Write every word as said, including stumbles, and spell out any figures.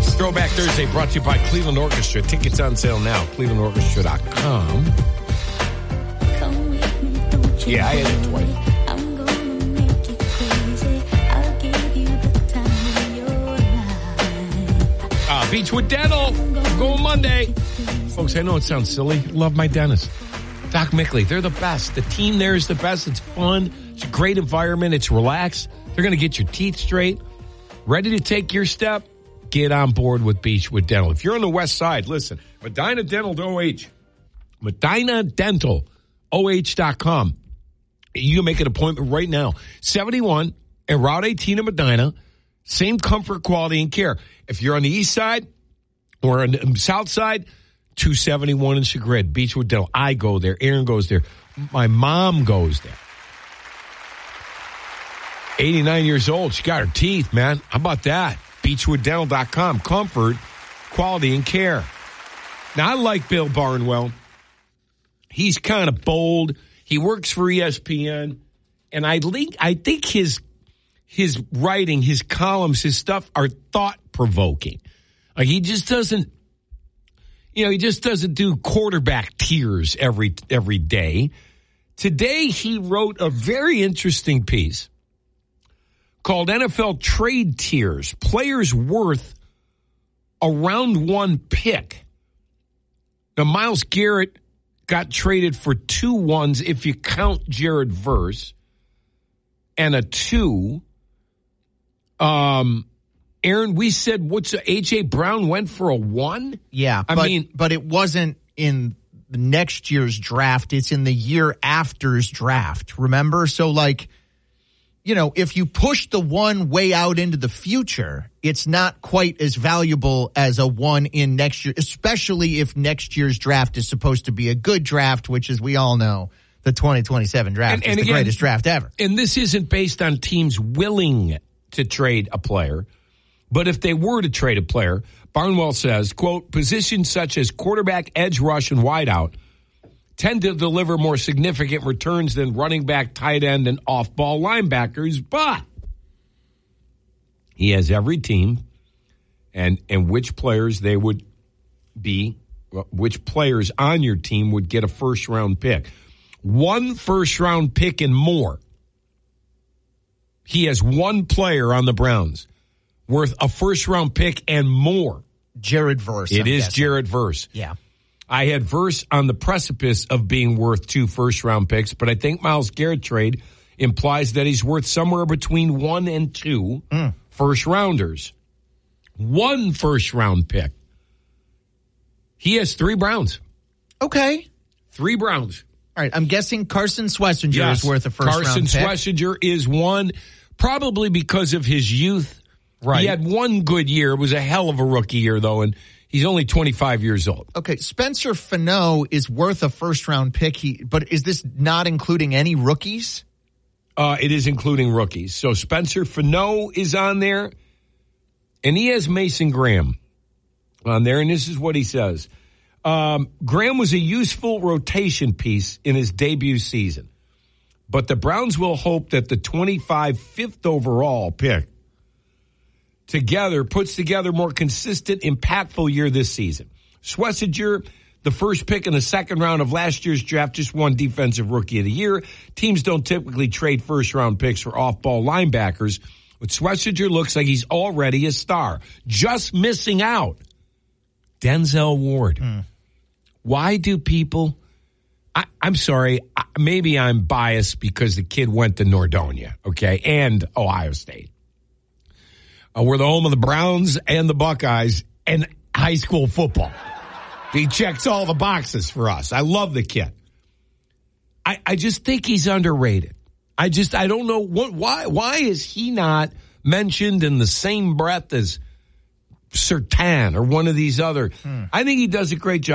Throwback Thursday brought to you by Cleveland Orchestra. Tickets on sale now. Cleveland Orchestra dot com. Yeah, I had it twice. Uh, Beechwood Dental. Going Monday. Folks, I know it sounds silly. Love my dentist. Doc Mickley. They're the best. The team there is the best. It's fun. It's a great environment. It's relaxed. They're going to get your teeth straight. Ready to take your step? Get on board with Beechwood Dental. If you're on the west side, listen. Medina Dental O H. Medina Dental O H dot com. You can make an appointment right now. seventy-one and Route eighteen in Medina. Same comfort, quality, and care. If you're on the east side or on the south side, two seventy-one in Chagrin. Beechwood Dental. I go there. Aaron goes there. My mom goes there. eighty-nine years old. She got her teeth, man. How about that? Beechwood Dental dot com. Comfort, quality, and care. Now, I like Bill Barnwell. He's kind of bold. He works for E S P N. And I think, I think his, his writing, his columns, his stuff are thought-provoking. Like, he just doesn't, you know, he just doesn't do quarterback tears every every day. Today, he wrote a very interesting piece called N F L Trade Tiers, players worth a round one pick. Now, Myles Garrett got traded for two ones if you count Jared Verse, and a two. Um, Aaron, we said what's A J Brown went for a one? Yeah, I but, mean, but it wasn't in the next year's draft. It's in the year after's draft. Remember? So, like, you know, if you push the one way out into the future, it's not quite as valuable as a one in next year, especially if next year's draft is supposed to be a good draft, which, as we all know, the twenty twenty-seven draft and, is and the again, greatest draft ever. And this isn't based on teams willing to trade a player. But if they were to trade a player, Barnwell says, quote, positions such as quarterback, edge rush, and wideout tend to deliver more significant returns than running back, tight end, and off-ball linebackers. But he has every team and, and which players they would be, which players on your team would get a first-round pick. One first-round pick and more. He has one player on the Browns worth a first-round pick and more. Jared Verse. It I'm is guessing. Jared Verse. Yeah. I had Verse on the precipice of being worth two first-round picks, but I think Myles Garrett trade implies that he's worth somewhere between one and two mm. first-rounders. One first-round pick. He has three Browns. Okay. Three Browns. All right, I'm guessing Carson Schlesinger yes. is worth a first-round pick. Carson Schlesinger is one, probably because of his youth. Right. He had one good year. It was a hell of a rookie year, though, and he's only twenty-five years old. Okay, Spencer Fano is worth a first-round pick, He, but is this not including any rookies? Uh, it is including rookies. So Spencer Fano is on there, and he has Mason Graham on there, and this is what he says. Um, Graham was a useful rotation piece in his debut season, but the Browns will hope that the twenty-five fifth overall pick together puts together more consistent, impactful year this season. Schlesinger, the first pick in the second round of last year's draft, just won Defensive Rookie of the Year. Teams don't typically trade first-round picks for off-ball linebackers, but Schlesinger looks like he's already a star. Just missing out. Denzel Ward. Mm. Why do people... I, I'm sorry, I, maybe I'm biased because the kid went to Nordonia, okay, and Ohio State. Uh, we're the home of the Browns and the Buckeyes and high school football. He checks all the boxes for us. I love the kid. I, I just think he's underrated. I just, I don't know what, why, why is he not mentioned in the same breath as Surtain or one of these other? Hmm. I think he does a great job.